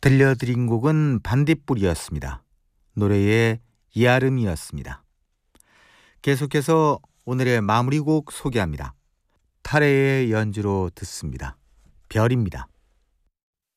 들려드린 곡은 반딧불이었습니다. 노래의 이아름이었습니다. 계속해서 오늘의 마무리곡 소개합니다. 타레의 연주로 듣습니다. 별입니다.